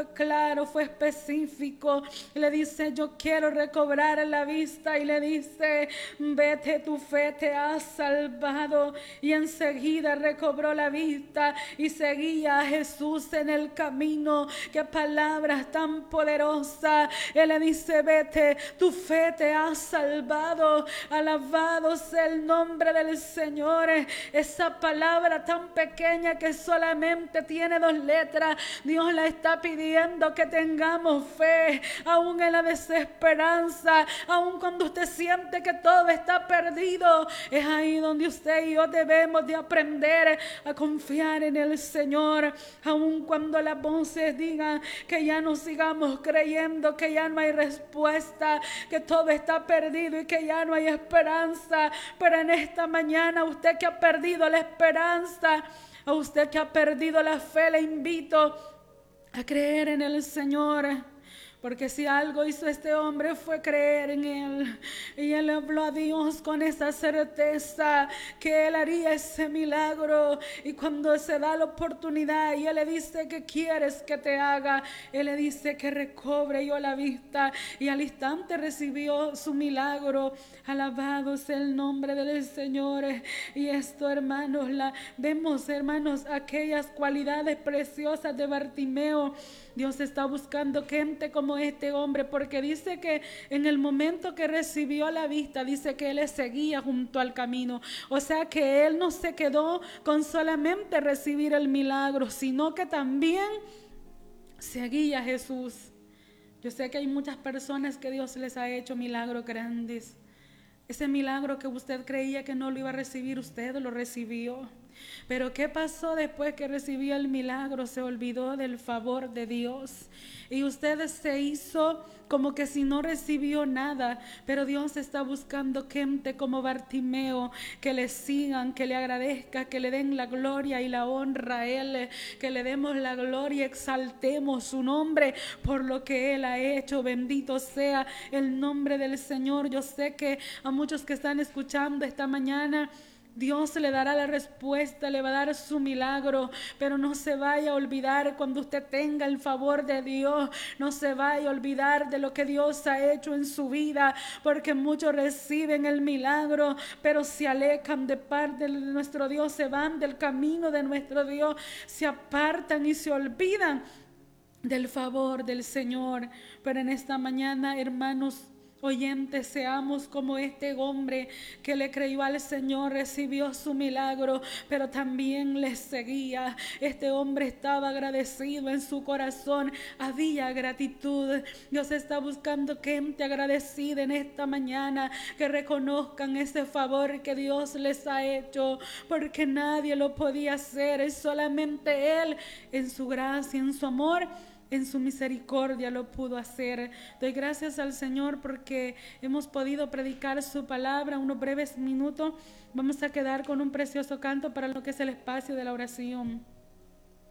fue claro, fue específico. Le dice: yo quiero recobrar la vista. Y le dice: vete, tu fe te ha salvado. Y enseguida recobró la vista y seguía a Jesús en el camino. Qué palabras tan poderosas. Él le dice: vete, tu fe te ha salvado. Alabado sea el nombre del Señor. Esa palabra tan pequeña que solamente tiene 2 letras, Dios la está pidiendo que tengamos fe, aún en la desesperanza, aún cuando usted siente que todo está perdido. Es ahí donde usted y yo debemos de aprender a confiar en el Señor, aún cuando las voces digan que ya no sigamos creyendo, que ya no hay respuesta, que todo está perdido y que ya no hay esperanza. Pero en esta mañana, usted que ha perdido la esperanza, a usted que ha perdido la fe, le invito a creer en el Señor. Porque si algo hizo este hombre fue creer en Él. Y Él habló a Dios con esa certeza que Él haría ese milagro. Y cuando se da la oportunidad y Él le dice: ¿qué quieres que te haga? Él le dice que recobre yo la vista. Y al instante recibió su milagro. Alabado sea el nombre del Señor. Y esto, hermanos, vemos, hermanos, aquellas cualidades preciosas de Bartimeo. Dios está buscando gente como este hombre, porque dice que en el momento que recibió la vista, dice que él le seguía junto al camino. O sea que él no se quedó con solamente recibir el milagro, sino que también seguía a Jesús. Yo sé que hay muchas personas que Dios les ha hecho milagros grandes. Ese milagro que usted creía que no lo iba a recibir, usted lo recibió. Pero ¿qué pasó después que recibió el milagro? Se olvidó del favor de Dios y usted se hizo como que si no recibió nada. Pero Dios está buscando gente como Bartimeo, que le sigan, que le agradezcan, que le den la gloria y la honra a Él, que le demos la gloria, exaltemos su nombre por lo que Él ha hecho. Bendito sea el nombre del Señor. Yo sé que a muchos que están escuchando esta mañana, Dios le dará la respuesta, le va a dar su milagro, pero no se vaya a olvidar cuando usted tenga el favor de Dios, no se vaya a olvidar de lo que Dios ha hecho en su vida, porque muchos reciben el milagro, pero se alejan de parte de nuestro Dios, se van del camino de nuestro Dios, se apartan y se olvidan del favor del Señor. Pero en esta mañana, hermanos oyentes, seamos como este hombre que le creyó al Señor, recibió su milagro, pero también le seguía. Este hombre estaba agradecido en su corazón, había gratitud. Dios está buscando gente agradecida en esta mañana, que reconozcan ese favor que Dios les ha hecho, porque nadie lo podía hacer, es solamente Él, en su gracia, en su amor, en su misericordia lo pudo hacer. Doy gracias al Señor porque hemos podido predicar su palabra unos breves minutos. Vamos a quedar con un precioso canto para lo que es el espacio de la oración.